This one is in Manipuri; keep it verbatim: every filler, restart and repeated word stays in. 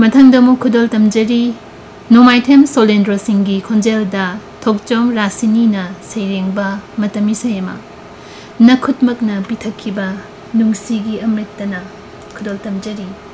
ꯃꯊꯪꯗꯃꯨꯛ ꯈꯨꯗꯣꯜ ꯇꯝꯖꯔꯤ ꯅꯣꯡꯃꯥꯏꯊꯦꯝ ꯁꯣꯂꯦꯟꯗ꯭ꯔ ꯁꯤꯡꯒꯤ ꯈꯣꯟꯖꯦꯜꯗ ꯊꯣꯛꯆꯣꯝ ꯔꯥꯁꯤꯅꯤꯅ ꯁꯩꯔꯦꯡꯕ ꯃꯇꯝ ꯏꯁꯩ ꯑꯃ ꯅꯈꯨꯠꯃꯛꯅ ꯄꯤꯊꯛꯈꯤꯕ ꯅꯨꯡꯁꯤꯒꯤ ꯑꯃ꯭ꯔꯤꯇꯅ ꯈꯨꯗꯣꯜ ꯇꯝꯖꯔꯤ